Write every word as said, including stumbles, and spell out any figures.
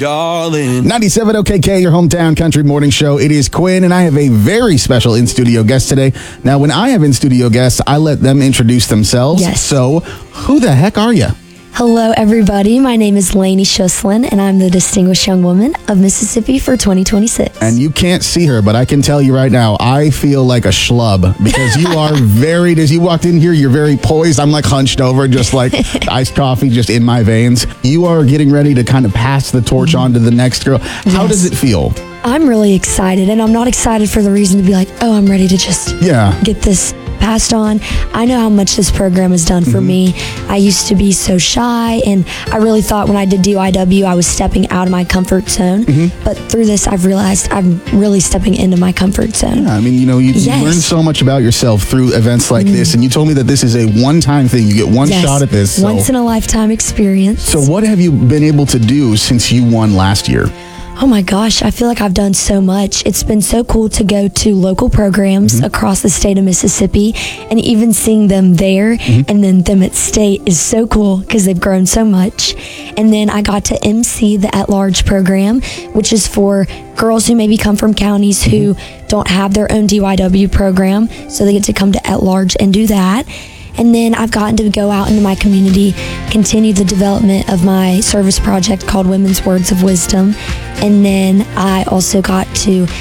Darling. ninety-seven O K K, your hometown country morning show. It is Quinn, and I have a very special in-studio guest today. Now, when I have in-studio guests, I let them introduce themselves. Yes. So, who the heck are you? Hello, everybody. My name is Lainey Schuslin, and I'm the Distinguished Young Woman of Mississippi for twenty twenty-six. And you can't see her, but I can tell you right now, I feel like a schlub because you are very, as you walked in here, you're very poised. I'm like hunched over, just like iced coffee just in my veins. You are getting ready to kind of pass the torch on to the next girl. How Yes. does it feel? I'm really excited, and I'm not excited for the reason to be like, oh, I'm ready to just Yeah. get this passed on. I know how much this program has done for me. I used to be so shy, and I really thought when I did D Y W, I was stepping out of my comfort zone. But through this, I've realized I'm really stepping into my comfort zone. I mean, you know, you, you Yes. learn so much about yourself through events like this, and you told me that this is a one-time thing. You get one Yes. shot at this. So. Once in a lifetime experience. So what have you been able to do since you won last year? Oh my gosh, I feel like I've done so much. It's been so cool to go to local programs across the state of Mississippi and even seeing them there and then them at state is so cool because they've grown so much. And then I got to M C the at-large program, which is for girls who maybe come from counties who don't have their own D Y W program, so they get to come to at-large and do that. And then I've gotten to go out into my community, continue the development of my service project called Women's Words of Wisdom. And then I also got to